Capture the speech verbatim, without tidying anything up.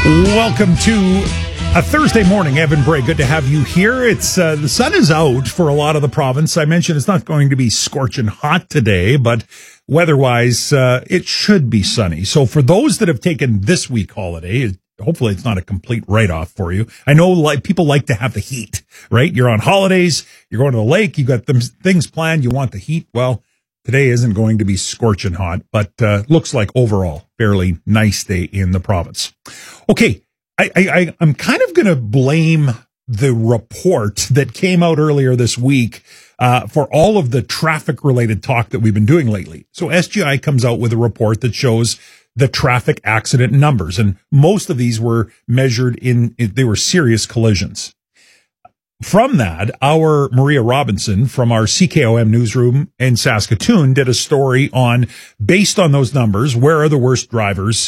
Welcome to a Thursday morning, Evan Bray. Good to have you here. It's uh, the sun is out for a lot of the province. I mentioned it's not going to be scorching hot today, but weather-wise, uh, it should be sunny. So for those that have taken this week holiday, hopefully it's not a complete write-off for you. I know like people like to have the heat, right? You're on holidays, you're going to the lake, you got them things planned, you want the heat. Well, today isn't going to be scorching hot, but uh, looks like overall fairly nice day in the province. Okay, I, I, I'm kind of going to blame the report that came out earlier this week uh, for all of the traffic-related talk that we've been doing lately. So S G I comes out with a report that shows the traffic accident numbers, and most of these were measured in, they were serious collisions. From that, our Maria Robinson from our C K O M newsroom in Saskatoon did a story on, based on those numbers, where are the worst drivers